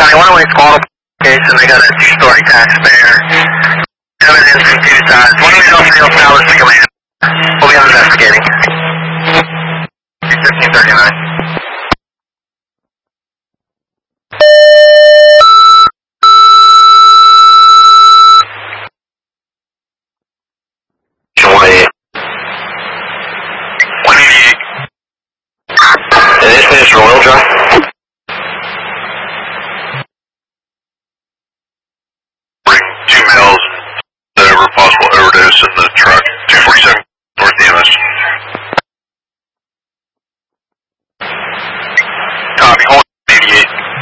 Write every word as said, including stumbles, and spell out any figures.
County one oh eight small case, and they got a two-story taxpayer. Evidence from two sides. one oh eight oh three establish the command. We'll be investigating. fifteen thirty-nine. one eighty-eight. one eighty-eight. And this is Royal Drive.